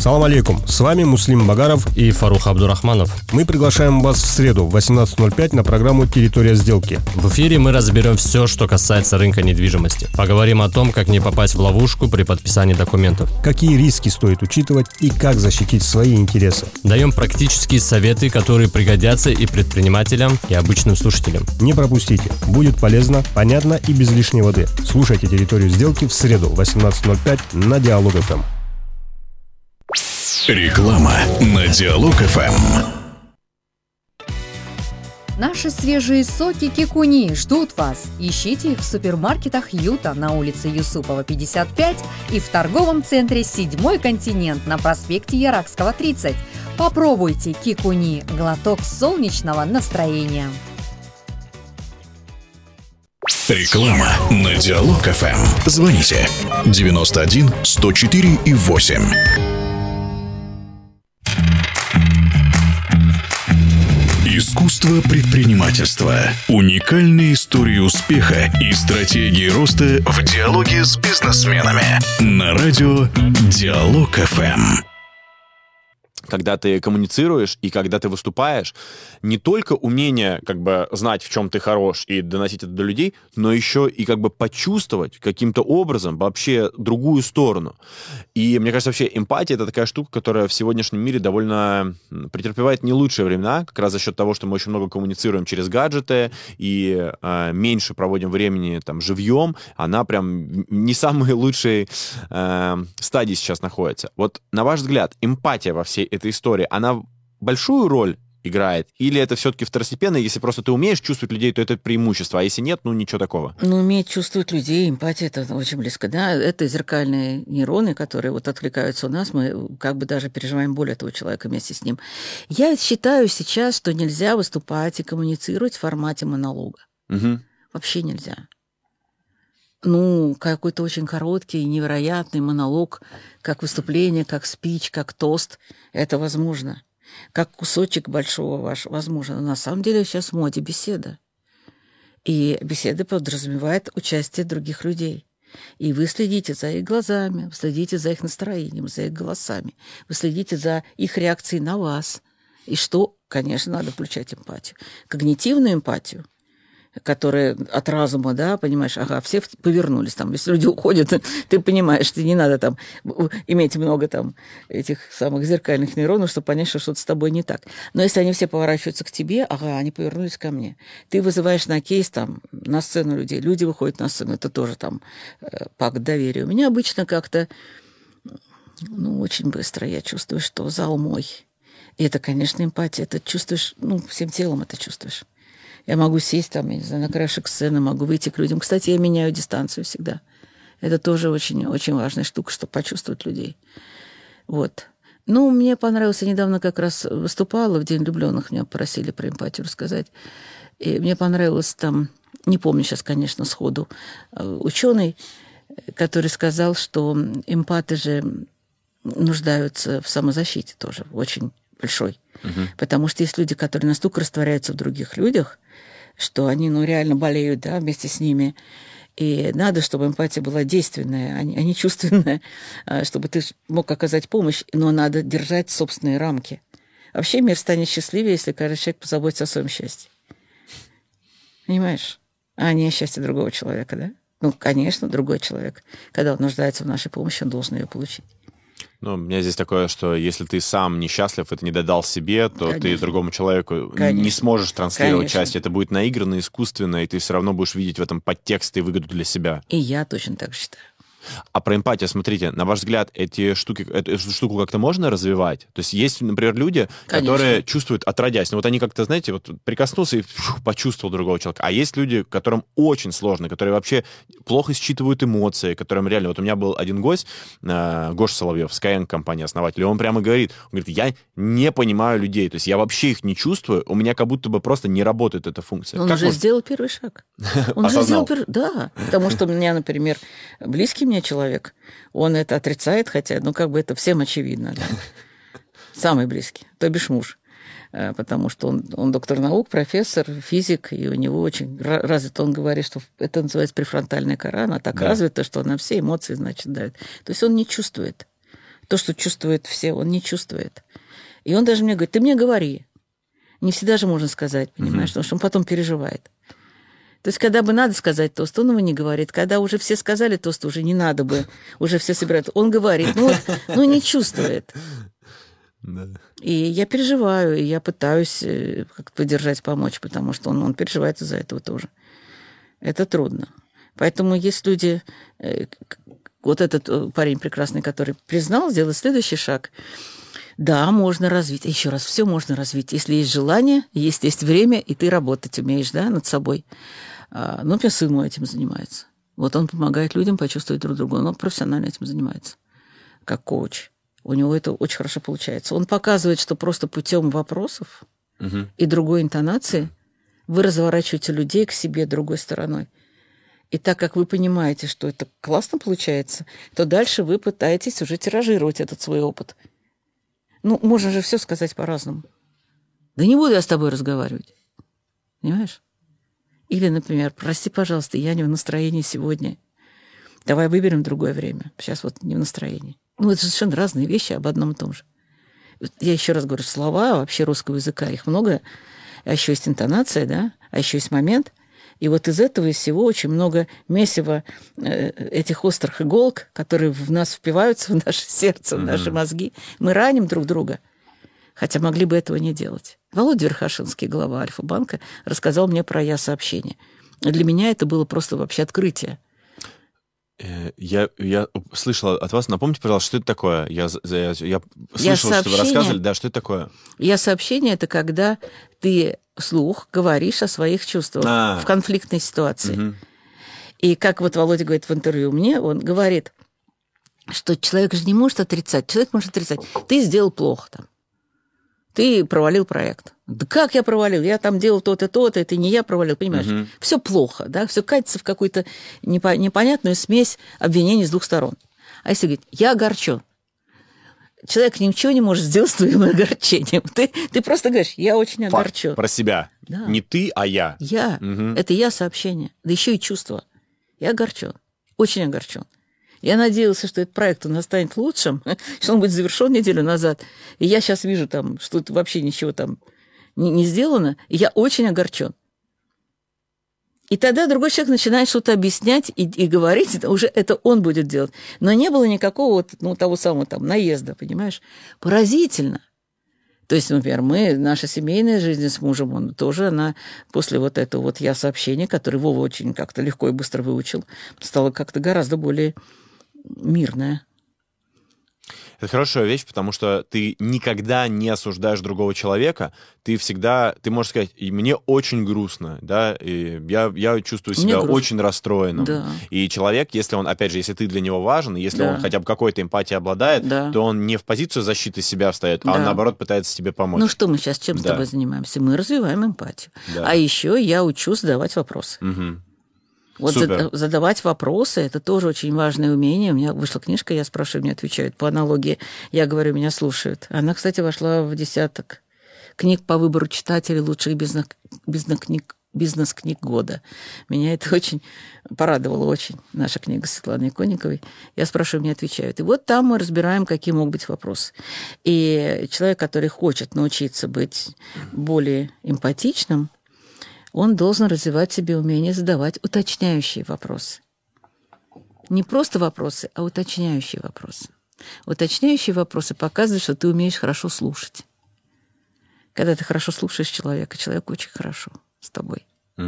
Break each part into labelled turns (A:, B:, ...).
A: Салам алейкум, с вами Муслим Багаров
B: и Фарух Абдурахманов.
A: Мы приглашаем вас в среду в 18:05 на программу «Территория сделки».
B: В эфире мы разберем все, что касается рынка недвижимости. Поговорим о том, как не попасть в ловушку при подписании документов.
A: Какие риски стоит учитывать и как защитить свои интересы.
B: Даем практические советы, которые пригодятся и предпринимателям, и обычным слушателям.
A: Не пропустите, будет полезно, понятно и без лишней воды. Слушайте «Территорию сделки» в среду в 18:05 на Диалог ФМ.
C: Реклама на Диалог ФМ.
D: Наши свежие соки Кикуни ждут вас. Ищите их в супермаркетах Юта на улице Юсупова, 55 и в торговом центре «Седьмой континент» на проспекте Яракского, 30. Попробуйте Кикуни – глоток солнечного настроения.
C: Реклама на Диалог ФМ. Звоните 91 104 и 8. Искусство предпринимательства. Уникальные истории успеха и стратегии роста в диалоге с бизнесменами. На радио Диалог ФМ.
E: Когда ты коммуницируешь и когда ты выступаешь, не только умение знать, в чем ты хорош и доносить это до людей, но еще и почувствовать каким-то образом вообще другую сторону. И мне кажется, вообще эмпатия — это такая штука, которая в сегодняшнем мире довольно претерпевает не лучшие времена, как раз за счет того, что мы очень много коммуницируем через гаджеты и меньше проводим времени живьем, она прям не самой лучшей стадии сейчас находится. Вот на ваш взгляд, эмпатия во всей этой истории, она большую роль играет? Или это все-таки второстепенно? Если просто ты умеешь чувствовать людей, то это преимущество, а если нет, ничего такого.
F: Уметь чувствовать людей, эмпатия, это очень близко. Да, это зеркальные нейроны, которые откликаются у нас, мы даже переживаем боль этого человека вместе с ним. Я считаю сейчас, что нельзя выступать и коммуницировать в формате монолога.
E: Угу.
F: Вообще нельзя. Какой-то очень короткий, невероятный монолог, как выступление, как спич, как тост, это возможно. Как кусочек большого вашего, возможно. Но на самом деле сейчас в моде беседа. И беседа подразумевает участие других людей. И вы следите за их глазами, вы следите за их настроением, за их голосами, вы следите за их реакцией на вас. И что, конечно, надо включать эмпатию. Когнитивную эмпатию, которые от разума, да, понимаешь, все повернулись там. Если люди уходят, ты понимаешь, что не надо иметь много этих самых зеркальных нейронов, чтобы понять, что что-то с тобой не так. Но если они все поворачиваются к тебе, они повернулись ко мне. Ты вызываешь на кейс, на сцену людей, люди выходят на сцену, это тоже пакт доверия. У меня обычно как-то, очень быстро я чувствую, что зал мой. И это, конечно, эмпатия. Это чувствуешь, всем телом это чувствуешь. Я могу сесть на краешек сцены, могу выйти к людям. Кстати, я меняю дистанцию всегда. Это тоже очень, очень важная штука, чтобы почувствовать людей. Вот. Мне понравилось, я недавно как раз выступала в День влюбленных, меня просили про эмпатию рассказать. И мне понравилось не помню сейчас, конечно, сходу, ученый, который сказал, что эмпаты же нуждаются в самозащите тоже, очень большой.
E: Угу.
F: Потому что есть люди, которые настолько растворяются в других людях, что они реально болеют, да, вместе с ними. И надо, чтобы эмпатия была действенная, а не чувственная, чтобы ты мог оказать помощь, но надо держать собственные рамки. Вообще мир станет счастливее, если каждый человек позаботится о своем счастье. Понимаешь? А не о счастье другого человека, да? Конечно, другой человек, когда он нуждается в нашей помощи, он должен ее получить.
E: У меня здесь такое, что если ты сам несчастлив, это не додал себе, то
F: Конечно.
E: ты другому человеку не сможешь транслировать счастье. Это будет наигранно, искусственно, и ты все равно будешь видеть в этом подтекст и выгоду для себя.
F: И я точно так считаю.
E: А про эмпатию, смотрите, на ваш взгляд, эту штуку как-то можно развивать? То есть есть, например, люди, которые чувствуют отродясь. Они как-то, знаете, прикоснулся и почувствовал другого человека. А есть люди, которым очень сложно, которые вообще плохо считывают эмоции, которым реально... У меня был один гость, Гоша Соловьев, Skyeng компания, основатель, и он прямо говорит, я не понимаю людей, то есть я вообще их не чувствую, у меня как будто бы просто не работает эта функция.
F: Он уже сделал первый шаг. Он уже сделал да, потому что у меня, например, близкий мне человек, он это отрицает, хотя, это всем очевидно. Да? Самый близкий, то бишь муж. Потому что он доктор наук, профессор, физик, и у него очень развито, он говорит, что это называется префронтальная кора, она так развита, что она все эмоции, давит. То есть он не чувствует. То, что чувствуют все, он не чувствует. И он даже мне говорит, ты мне говори. Не всегда же можно сказать, понимаешь, потому что он потом переживает. То есть, когда бы надо сказать тост, он его не говорит. Когда уже все сказали тост, уже не надо бы, уже все собирают. Он говорит, не чувствует.
E: Да.
F: И я переживаю, и я пытаюсь как-то поддержать, помочь, потому что он переживает из-за этого тоже. Это трудно. Поэтому есть люди... Вот этот парень прекрасный, который признал, сделал следующий шаг. Да, можно развить. Еще раз, все можно развить. Если есть желание, если есть время, и ты работать умеешь, да, над собой. Например, сын мой этим занимается. Вот он помогает людям почувствовать друг друга. Он профессионально этим занимается, как коуч. У него это очень хорошо получается. Он показывает, что просто путем вопросов и другой интонации вы разворачиваете людей к себе другой стороной. И так как вы понимаете, что это классно получается, то дальше вы пытаетесь уже тиражировать этот свой опыт. Можно же все сказать по-разному. Да не буду я с тобой разговаривать. Понимаешь? Или, например, прости, пожалуйста, я не в настроении сегодня. Давай выберем другое время. Сейчас вот не в настроении. Это совершенно разные вещи об одном и том же. Я еще раз говорю, слова вообще русского языка, их много. А еще есть интонация, да? А еще есть момент. И вот из этого и всего очень много месива этих острых иголок, которые в нас впиваются, в наше сердце, в наши мозги. Мы раним друг друга, хотя могли бы этого не делать. Володя Верхошинский, глава Альфа-банка, рассказал мне про «Я-сообщение». Для меня это было просто вообще открытие.
E: Я слышал от вас, напомните, пожалуйста, что это такое? Я слышал, что вы рассказывали. Да, что это такое?
F: Я-сообщение – это когда ты вслух говоришь о своих чувствах в конфликтной ситуации. И как вот Володя говорит в интервью мне, он говорит, что человек же не может отрицать. Человек может отрицать. Ты сделал плохо там. Ты провалил проект. Да как я провалил? Я там делал то-то, то-то, это не я провалил, понимаешь? Все плохо, да? Все катится в какую-то непонятную смесь обвинений с двух сторон. А если говорить, я огорчен. Человек ничего не может сделать с твоим огорчением. Ты просто говоришь, я очень огорчен.
E: Про себя.
F: Да.
E: Не ты, а я.
F: Я. Это я-сообщение. Да еще и чувство. Я огорчен. Очень огорчен. Я надеялся, что этот проект у нас станет лучшим, что он будет завершен неделю назад. И я сейчас вижу, там, что это вообще ничего там не сделано, и я очень огорчен. И тогда другой человек начинает что-то объяснять и говорить, уже это он будет делать. Но не было никакого того самого там наезда, понимаешь? Поразительно. То есть, например, наша семейная жизнь с мужем, она после вот этого вот я-сообщения, которое Вова очень как-то легко и быстро выучил, стала как-то гораздо более мирная.
E: Это хорошая вещь, потому что ты никогда не осуждаешь другого человека, ты можешь сказать, и мне очень грустно, да, и я чувствую себя очень расстроенным.
F: Да.
E: И человек, если он, опять же, если ты для него важен, если он хотя бы какой-то эмпатией обладает, то он не в позицию защиты себя встает, а он, наоборот, пытается тебе помочь.
F: Что мы сейчас чем с тобой занимаемся? Мы развиваем эмпатию. Да. А еще я учусь задавать вопросы. Вот задавать вопросы – это тоже очень важное умение. У меня вышла книжка, я спрашиваю, мне отвечают. По аналогии, я говорю, меня слушают. Она, кстати, вошла в 10 книг по выбору читателей лучших бизнес-книг года. Меня это очень порадовало, очень. Наша книга с Светланой Конниковой. Я спрашиваю, мне отвечают. И вот там мы разбираем, какие могут быть вопросы. И человек, который хочет научиться быть более эмпатичным, он должен развивать в себе умение задавать уточняющие вопросы. Не просто вопросы, а уточняющие вопросы. Уточняющие вопросы показывают, что ты умеешь хорошо слушать. Когда ты хорошо слушаешь человека, человек очень хорошо с тобой.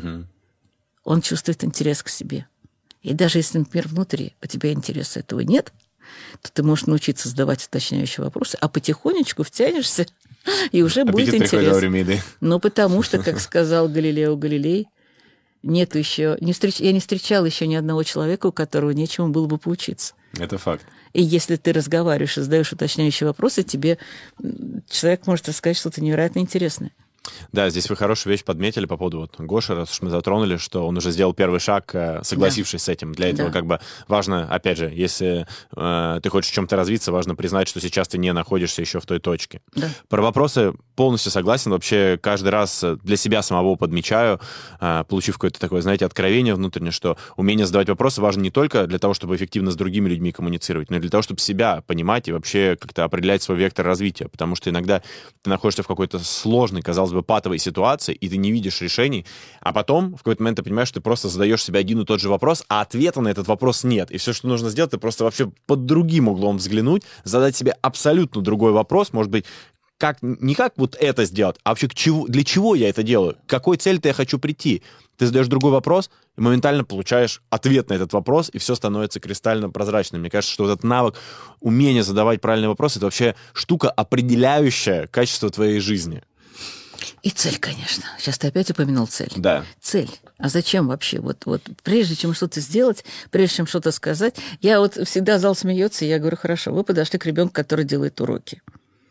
F: Он чувствует интерес к себе. И даже если, например, внутри у тебя интереса этого нет, то ты можешь научиться задавать уточняющие вопросы, а потихонечку втянешься, и уже будет интересно. Потому что, как сказал Галилео Галилей, я не встречал еще ни одного человека, у которого нечему было бы поучиться.
E: Это факт.
F: И если ты разговариваешь и задаешь уточняющие вопросы, тебе человек может рассказать что-то невероятно интересное.
E: Да, здесь вы хорошую вещь подметили по поводу вот Гоши, раз уж мы затронули, что он уже сделал первый шаг, согласившись с этим. Для этого как бы важно, опять же, если ты хочешь в чем-то развиться, важно признать, что сейчас ты не находишься еще в той точке.
F: Да.
E: Про вопросы полностью согласен. Вообще каждый раз для себя самого подмечаю, получив какое-то такое, знаете, откровение внутреннее, что умение задавать вопросы важно не только для того, чтобы эффективно с другими людьми коммуницировать, но и для того, чтобы себя понимать и вообще как-то определять свой вектор развития. Потому что иногда ты находишься в какой-то сложной, казалось бы, патовой ситуации, и ты не видишь решений, а потом в какой-то момент ты понимаешь, что ты просто задаешь себе один и тот же вопрос, а ответа на этот вопрос нет. И все, что нужно сделать, это просто вообще под другим углом взглянуть, задать себе абсолютно другой вопрос, может быть, не как вот это сделать, а вообще для чего я это делаю, к какой цели-то я хочу прийти. Ты задаешь другой вопрос, и моментально получаешь ответ на этот вопрос, и все становится кристально прозрачным. Мне кажется, что вот этот навык, умение задавать правильные вопросы, это вообще штука, определяющая качество твоей жизни.
F: И цель, конечно. Сейчас ты опять упомянул цель.
E: Да.
F: Цель. А зачем вообще? Вот прежде чем что-то сделать, прежде чем что-то сказать, я вот всегда зал смеется, и я говорю, хорошо, вы подошли к ребенку, который делает уроки.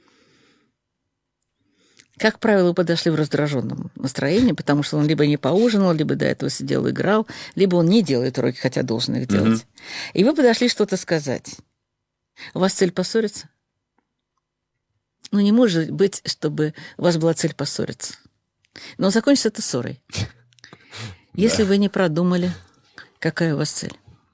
F: Как правило, вы подошли в раздраженном настроении, потому что он либо не поужинал, либо до этого сидел и играл, либо он не делает уроки, хотя должен их делать. И вы подошли что-то сказать. У вас цель поссориться? Ну, не может быть, чтобы у вас была цель поссориться. Но закончится это ссорой. Если вы не продумали, какая у вас цель.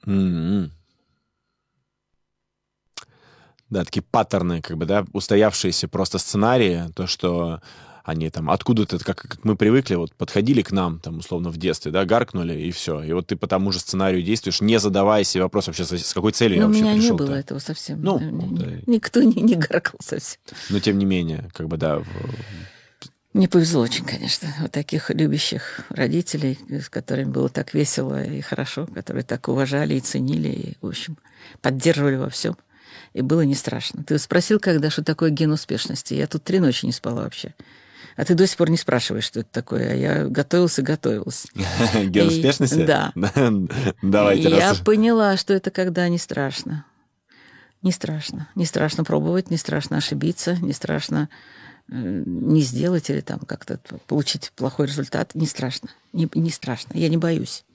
E: Да, такие паттерны, как бы, да, устоявшиеся просто сценарии, то, что они там откуда-то, как мы привыкли, вот подходили к нам, там, условно, в детстве, да, гаркнули, и все. И вот ты по тому же сценарию действуешь, не задавая себе вопрос вообще, с какой целью я вообще пришел.
F: У меня не было этого совсем.
E: Ну,
F: никто не гаркал совсем.
E: Но, тем не менее, как бы, да.
F: Мне повезло очень, конечно, вот таких любящих родителей, с которыми было так весело и хорошо, которые так уважали и ценили, и, в общем, поддерживали во всем. И было не страшно. Ты спросил, когда, что такое ген успешности. Я тут 3 ночи не спала вообще. А ты до сих пор не спрашиваешь, что это такое. А я готовилась.
E: Ген успешности?
F: Да.
E: Давайте.
F: Я поняла, что это когда не страшно. Не страшно. Не страшно пробовать, не страшно ошибиться, не страшно не сделать или там как-то получить плохой результат. Не страшно. Не страшно. Я не боюсь.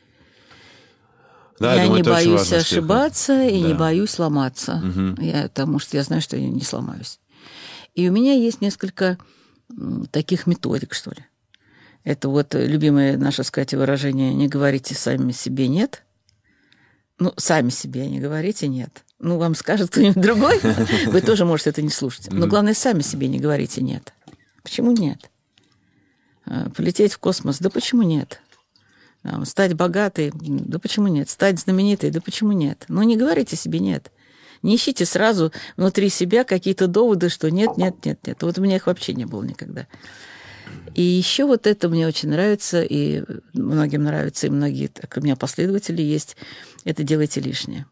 E: Да,
F: я
E: думаю,
F: не боюсь
E: важно,
F: ошибаться и не боюсь сломаться, потому что я знаю, что я не сломаюсь. И у меня есть несколько таких методик, что ли. Это вот любимое наше, сказать, выражение «не говорите сами себе нет». Ну, сами себе не говорите нет. Ну, вам скажет кто-нибудь другой, вы тоже можете это не слушать. Но главное, сами себе не говорите нет. Почему нет? Полететь в космос, да почему нет? Стать богатой, да почему нет? Стать знаменитой, да почему нет? Ну, не говорите себе «нет». Не ищите сразу внутри себя какие-то доводы, что нет, нет, нет, нет. Вот у меня их вообще не было никогда. И еще вот это мне очень нравится, и многим нравится, и многие, так, у меня последователи есть, это «делайте лишнее».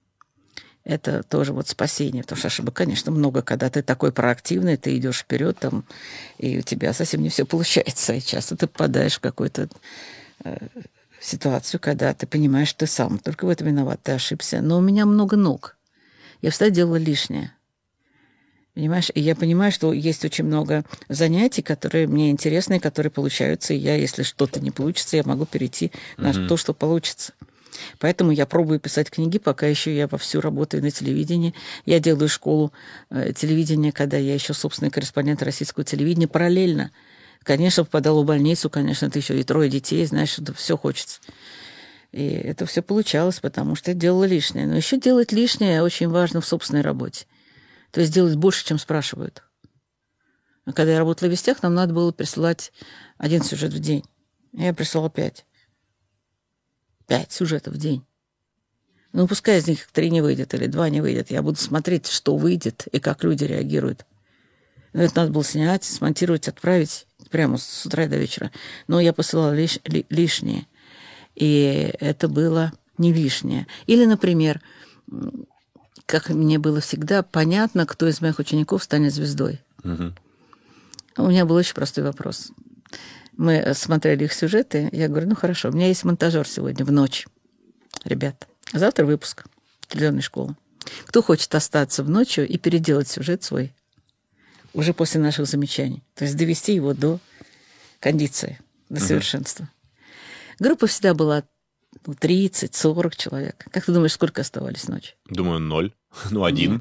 F: Это тоже вот спасение, потому что ошибок, конечно, много, когда ты такой проактивный, ты идешь вперед, там, и у тебя совсем не все получается, и часто ты попадаешь в какую-то ситуацию, когда ты понимаешь, что ты сам только в этом виноват, ты ошибся. Но у меня много ног. Я всегда делала лишнее. Понимаешь? И я понимаю, что есть очень много занятий, которые мне интересны, которые получаются, и я, если что-то не получится, я могу перейти на то, что получится. Поэтому я пробую писать книги, пока еще я вовсю работаю на телевидении. Я делаю школу телевидения, когда я еще собственный корреспондент российского телевидения, параллельно. Конечно, попадала в больницу, конечно, ты еще и 3 детей, знаешь, что все хочется. И это все получалось, потому что я делала лишнее. Но еще делать лишнее очень важно в собственной работе. То есть делать больше, чем спрашивают. А когда я работала в «Вестях», нам надо было присылать 1 сюжет в день. Я присылала 5. 5 сюжетов в день. Ну, пускай из них 3 не выйдет или 2 не выйдет. Я буду смотреть, что выйдет и как люди реагируют. Это надо было снять, смонтировать, отправить прямо с утра до вечера. Но я посылала лишнее. И это было не лишнее. Или, например, как мне было всегда понятно, кто из моих учеников станет звездой. У меня был очень простой вопрос. Мы смотрели их сюжеты. Я говорю, ну хорошо, у меня есть монтажер сегодня в ночь. Ребят, завтра выпуск телевизионной школы. Кто хочет остаться в ночью и переделать сюжет свой уже после наших замечаний? То есть довести его до кондиции до совершенства. Группа всегда была 30-40 человек. Как ты думаешь, сколько оставались ночью?
E: Думаю, 0. 1.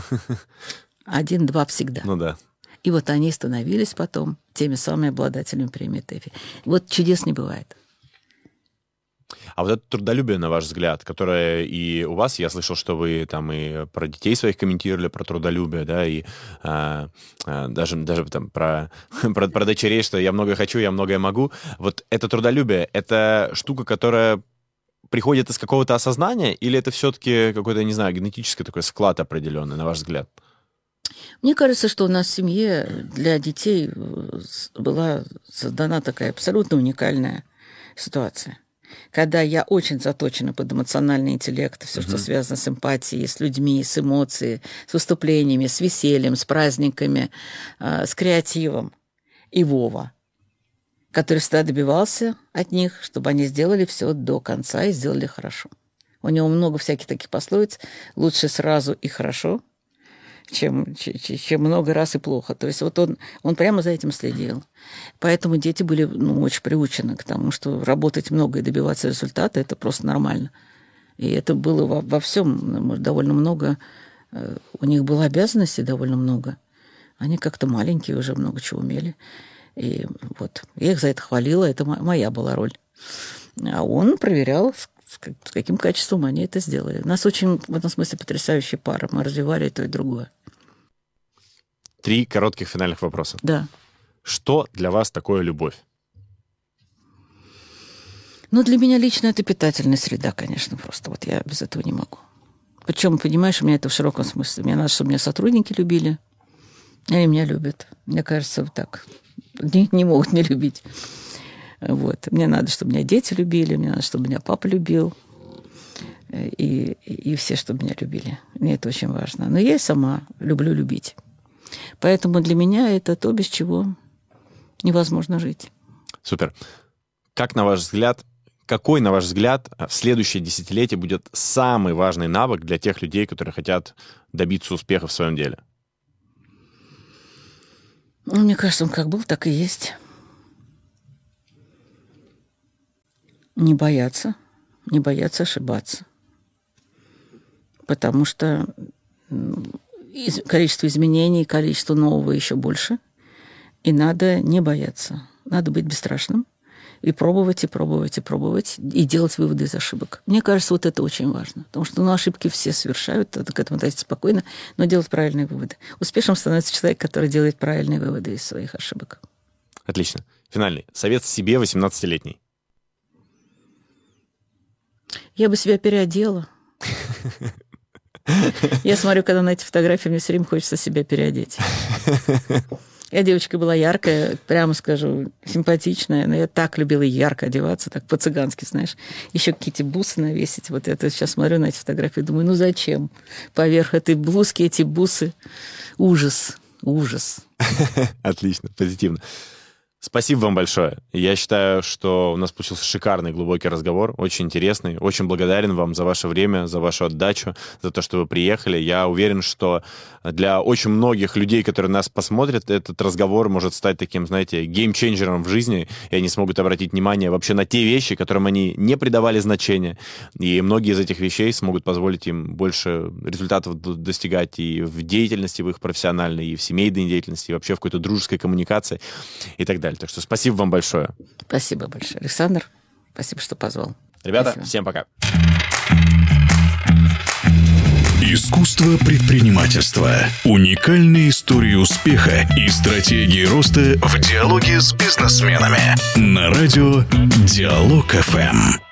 F: 1-2 всегда.
E: Да.
F: И вот они становились потом теми самыми обладателями премии ТЭФИ. Вот чудес не бывает.
E: А вот это трудолюбие, на ваш взгляд, которое и у вас, я слышал, что вы там и про детей своих комментировали, про трудолюбие, да, и даже там про дочерей, что я многое хочу, я многое могу. Вот это трудолюбие, это штука, которая приходит из какого-то осознания, или это все-таки какой-то, не знаю, генетический такой склад определенный, на ваш взгляд?
F: Мне кажется, что у нас в семье для детей была создана такая абсолютно уникальная ситуация. Когда я очень заточена под эмоциональный интеллект, все, что связано с эмпатией, с людьми, с эмоцией, с выступлениями, с весельем, с праздниками, с креативом. И Вова, который всегда добивался от них, чтобы они сделали все до конца и сделали хорошо. У него много всяких таких пословиц. Лучше сразу и хорошо, чем много раз и плохо. То есть вот он прямо за этим следил. Поэтому дети были очень приучены к тому, что работать много и добиваться результата – это просто нормально. И это было во всем довольно много. У них было обязанностей довольно много. Они как-то маленькие уже много чего умели. И вот я их за это хвалила, это моя была роль. А он проверял, с каким качеством они это сделали. У нас очень, в этом смысле, потрясающая пара. Мы развивали и то, и другое.
E: 3 коротких финальных вопроса.
F: Да.
E: Что для вас такое любовь?
F: Для меня лично это питательная среда, конечно, просто. Вот я без этого не могу. Причем, понимаешь, у меня это в широком смысле. Мне надо, чтобы меня сотрудники любили, и они меня любят. Мне кажется, вот так. Не могут не любить. Вот. Мне надо, чтобы меня дети любили, мне надо, чтобы меня папа любил. И все, чтобы меня любили. Мне это очень важно. Но я и сама люблю любить. Поэтому для меня это то, без чего невозможно жить.
E: Супер. Какой, на ваш взгляд, в следующее десятилетие будет самый важный навык для тех людей, которые хотят добиться успеха в своем деле?
F: Мне кажется, он как был, так и есть. Не бояться ошибаться. Потому что количество изменений, количество нового еще больше. И надо не бояться. Надо быть бесстрашным. И пробовать, и пробовать, и пробовать. И делать выводы из ошибок. Мне кажется, вот это очень важно. Потому что ошибки все совершают. К этому относиться спокойно. Но делать правильные выводы. Успешным становится человек, который делает правильные выводы из своих ошибок.
E: Отлично. Финальный. Совет себе 18-летний.
F: Я бы себя переодела. Я смотрю, когда на эти фотографии, мне все время хочется себя переодеть. Я девочка была яркая, прямо скажу, симпатичная, но я так любила ярко одеваться, так по-цыгански, знаешь. Еще какие-то бусы навесить. Вот я сейчас смотрю на эти фотографии и думаю, зачем? Поверх этой блузки эти бусы. Ужас.
E: Отлично, позитивно. Спасибо вам большое. Я считаю, что у нас получился шикарный, глубокий разговор, очень интересный. Очень благодарен вам за ваше время, за вашу отдачу, за то, что вы приехали. Я уверен, что для очень многих людей, которые нас посмотрят, этот разговор может стать таким, знаете, геймченджером в жизни, и они смогут обратить внимание вообще на те вещи, которым они не придавали значения. И многие из этих вещей смогут позволить им больше результатов достигать и в деятельности, в их профессиональной, и в семейной деятельности, и вообще в какой-то дружеской коммуникации и так далее. Так что спасибо вам большое.
F: Спасибо большое, Александр. Спасибо, что позвал.
E: Ребята,
F: спасибо.
E: Всем пока.
C: Искусство предпринимательства. Уникальные истории успеха и стратегии роста в диалоге с бизнесменами. На радио Диалог ФМ.